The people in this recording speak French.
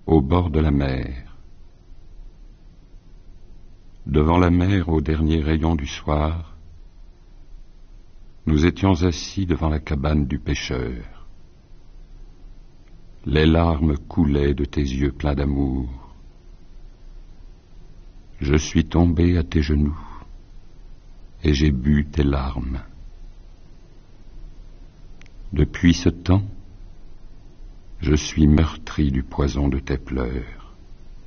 au bord de la mer. Devant la mer, au dernier rayon du soir, nous étions assis devant la cabane du pêcheur. Les larmes coulaient de tes yeux pleins d'amour. Je suis tombé à tes genoux et j'ai bu tes larmes. Depuis ce temps, je suis meurtri du poison de tes pleurs.